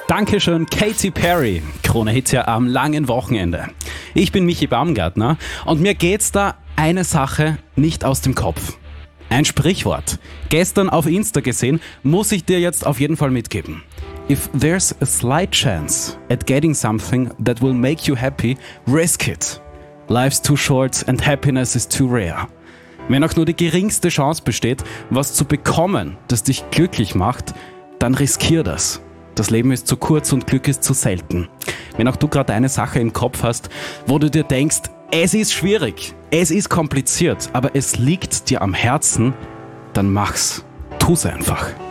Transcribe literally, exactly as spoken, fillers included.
Dankeschön, Katy Perry. Krone Hits ja am langen Wochenende. Ich bin Michi Baumgartner und mir geht's da eine Sache nicht aus dem Kopf. Ein Sprichwort. Gestern auf Insta gesehen, muss ich dir jetzt auf jeden Fall mitgeben. If there's a slight chance at getting something that will make you happy, risk it. Life's too short and happiness is too rare. Wenn auch nur die geringste Chance besteht, was zu bekommen, das dich glücklich macht, dann riskier das. Das Leben ist zu kurz und Glück ist zu selten. Wenn auch du gerade eine Sache im Kopf hast, wo du dir denkst, es ist schwierig, es ist kompliziert, aber es liegt dir am Herzen, dann mach's. Tu's einfach.